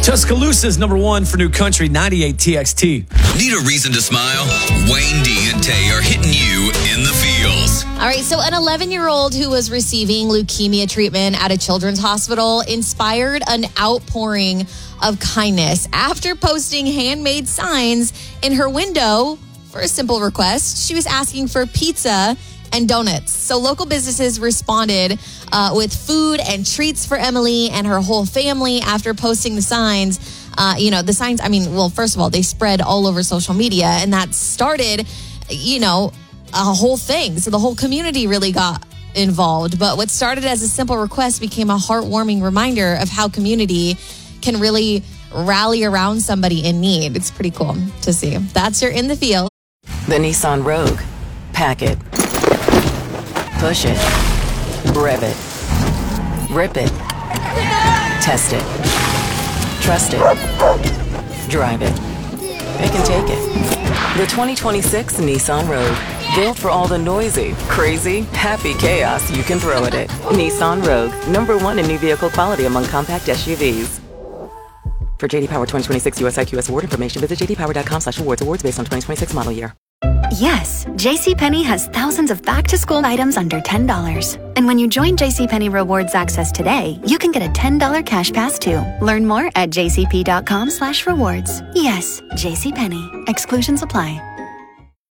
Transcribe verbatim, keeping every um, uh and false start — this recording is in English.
Tuscaloosa's number one for new country, ninety-eight T X T. Need a reason to smile? Wayne D and Tay are hitting you in the feels. All right, so an eleven-year-old who was receiving leukemia treatment at a children's hospital inspired an outpouring of kindness after posting handmade signs in her window for a simple request. She was asking for pizza and donuts. So local businesses responded uh, with food and treats for Emily and her whole family after posting the signs. Uh, you know, the signs, I mean, well, first of all, they spread all over social media, and that started, you know, a whole thing. So the whole community really got involved. But what started as a simple request became a heartwarming reminder of how community can really rally around somebody in need. It's pretty cool to see. That's your In the Field. The Nissan Rogue. Pack it. Push it. Rev it. Rip it. Test it. Trust it. Drive it. Pick and take it. The twenty twenty-six Nissan Rogue. Built for all the noisy, crazy, happy chaos you can throw at it. Nissan Rogue. Number one in new vehicle quality among compact S U Vs. For J D Power twenty twenty-six U S I Q S award information, visit j d power dot com slash awards. Awards based on twenty twenty-six model year. Yes, JCPenney has thousands of back-to-school items under ten dollars. And when you join JCPenney Rewards Access today, you can get a ten dollars cash pass too. Learn more at j c p dot com slash rewards. Yes, JCPenney. Exclusions apply.